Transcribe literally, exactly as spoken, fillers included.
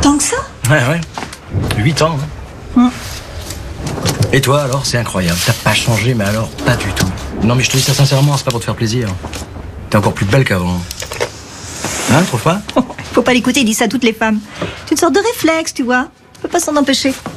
Tant que ça? Ouais, ouais. Huit ans. Hein. Hum. Et toi, alors, c'est incroyable. T'as pas changé, mais alors, pas du tout. Non, mais je te dis ça sincèrement, c'est pas pour te faire plaisir. T'es encore plus belle qu'avant. Hein, tu trouves pas? Faut pas l'écouter, il dit ça à toutes les femmes. C'est une sorte de réflexe, tu vois. On peut pas s'en empêcher.